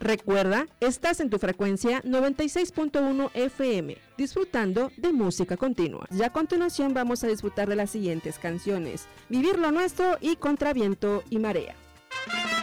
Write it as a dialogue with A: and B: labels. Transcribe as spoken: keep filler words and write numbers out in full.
A: Recuerda, estás en tu frecuencia noventa y seis punto uno F M, disfrutando de música continua. Ya a continuación vamos a disfrutar de las siguientes canciones: Vivir lo Nuestro y Contra Viento y Marea.